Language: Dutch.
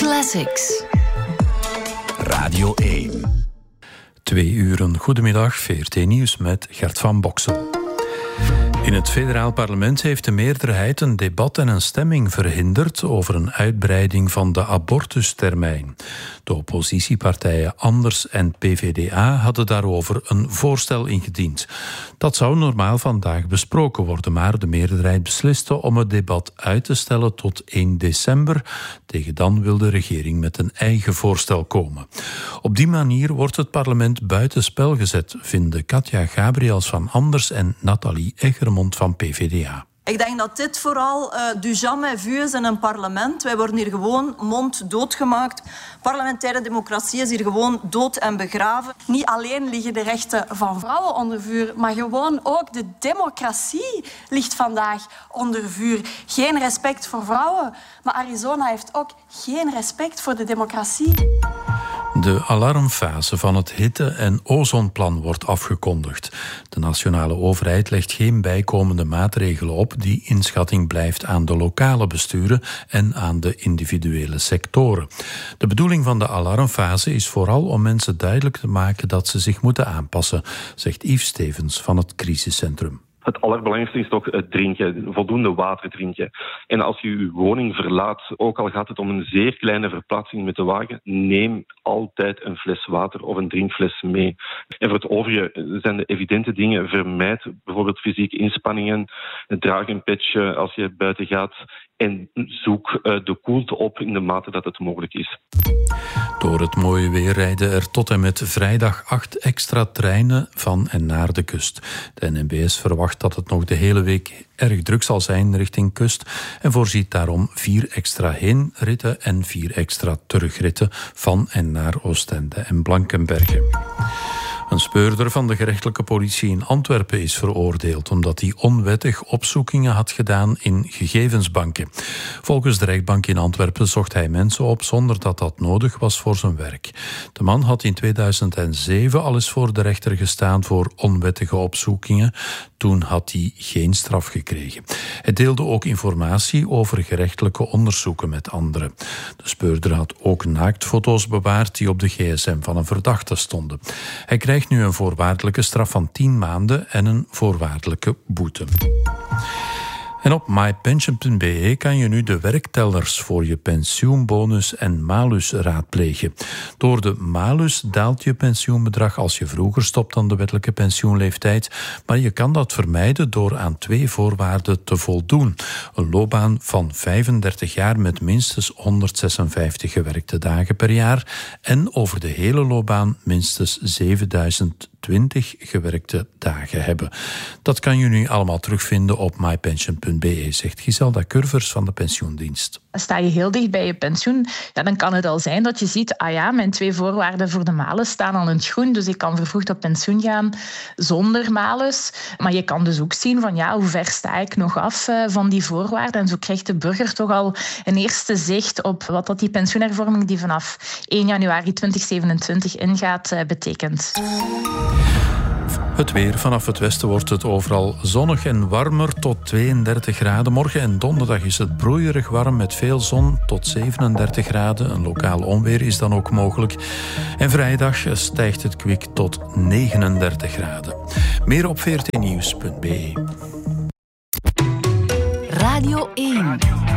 Classics. Radio 1. 2 uur, goedemiddag, VRT Nieuws met Gert van Boksel. In het federaal parlement heeft de meerderheid een debat en een stemming verhinderd over een uitbreiding van de abortustermijn. De oppositiepartijen Anders en PvdA hadden daarover een voorstel ingediend. Dat zou normaal vandaag besproken worden, maar de meerderheid besliste om het debat uit te stellen tot 1 december. Tegen dan wil de regering met een eigen voorstel komen. Op die manier wordt het parlement buitenspel gezet, vinden Katja Gabriels van Anders en Nathalie Eggermond van PvdA. Ik denk dat dit vooral du jamais vu is in een parlement. Wij worden hier gewoon monddood gemaakt. Parlementaire democratie is hier gewoon dood en begraven. Niet alleen liggen de rechten van vrouwen onder vuur, maar gewoon ook de democratie ligt vandaag onder vuur. Geen respect voor vrouwen, maar Arizona heeft ook geen respect voor de democratie. De alarmfase van het hitte- en ozonplan wordt afgekondigd. De nationale overheid legt geen bijkomende maatregelen op. Die inschatting blijft aan de lokale besturen en aan de individuele sectoren. De bedoeling van de alarmfase is vooral om mensen duidelijk te maken dat ze zich moeten aanpassen, zegt Yves Stevens van het crisiscentrum. Het allerbelangrijkste is toch het drinken, voldoende water drinken. En als je uw woning verlaat, ook al gaat het om een zeer kleine verplaatsing met de wagen, neem altijd een fles water of een drinkfles mee. En voor het overige zijn de evidente dingen. Vermijd bijvoorbeeld fysieke inspanningen, draag een petje als je buiten gaat en zoek de koelte op in de mate dat het mogelijk is. Door het mooie weer rijden er tot en met vrijdag 8 extra treinen van en naar de kust. De NMBS verwacht dat het nog de hele week erg druk zal zijn richting kust en voorziet daarom 4 extra heenritten en 4 extra terugritten van en naar Oostende en Blankenberge. Een speurder van de gerechtelijke politie in Antwerpen is veroordeeld omdat hij onwettig opzoekingen had gedaan in gegevensbanken. Volgens de rechtbank in Antwerpen zocht hij mensen op zonder dat dat nodig was voor zijn werk. De man had in 2007 al eens voor de rechter gestaan voor onwettige opzoekingen. Toen had hij geen straf gekregen. Hij deelde ook informatie over gerechtelijke onderzoeken met anderen. De speurder had ook naaktfoto's bewaard die op de gsm van een verdachte stonden. Hij krijgt nu een voorwaardelijke straf van 10 maanden en een voorwaardelijke boete. En op mypension.be kan je nu de werktellers voor je pensioenbonus en malus raadplegen. Door de malus daalt je pensioenbedrag als je vroeger stopt dan de wettelijke pensioenleeftijd, maar je kan dat vermijden door aan 2 voorwaarden te voldoen. Een loopbaan van 35 jaar met minstens 156 gewerkte dagen per jaar en over de hele loopbaan minstens 7020 gewerkte dagen hebben. Dat kan je nu allemaal terugvinden op mypension.be, zegt Giselda Curvers van de pensioendienst. Sta je heel dicht bij je pensioen, dan kan het al zijn dat je ziet, mijn 2 voorwaarden voor de malus staan al in het groen, dus ik kan vervroegd op pensioen gaan zonder malus. Maar je kan dus ook zien van hoe ver sta ik nog af van die voorwaarden. En zo krijgt de burger toch al een eerste zicht op wat dat die pensioenhervorming die vanaf 1 januari 2027 ingaat betekent. Het weer. Vanaf het westen wordt het overal zonnig en warmer tot 32 graden. Morgen en donderdag is het broeierig warm met veel zon tot 37 graden. Een lokaal onweer is dan ook mogelijk. En vrijdag stijgt het kwik tot 39 graden. Meer op vrtnieuws.be. Radio 1.